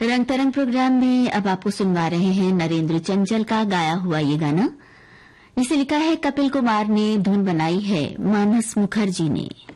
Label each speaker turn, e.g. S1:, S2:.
S1: रंग तरंग प्रोग्राम में अब आपको सुनवा रहे हैं नरेंद्र चंचल का गाया हुआ ये गाना। इसे लिखा है कपिल कुमार ने, धुन बनाई है मानस मुखर्जी ने।